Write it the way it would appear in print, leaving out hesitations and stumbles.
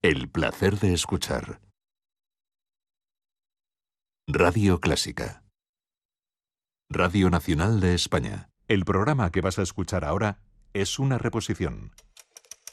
El placer de escuchar. Radio Clásica. Radio Nacional de España. El programa que vas a escuchar ahora es una reposición.